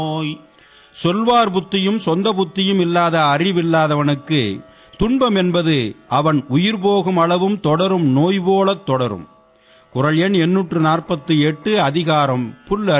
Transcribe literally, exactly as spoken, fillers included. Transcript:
நோய். சொல்வார் புத்தியும் சொந்த புத்தியும் இல்லாத அறிவில்லாதவனுக்கு துன்பம் என்பது அவன் உயிர் போகும் அளவும் தொடரும் நோய் போலத் தொடரும். குறள் எண் எண்ணூற்று நாற்பத்தி எட்டு, அதிகாரம் புல்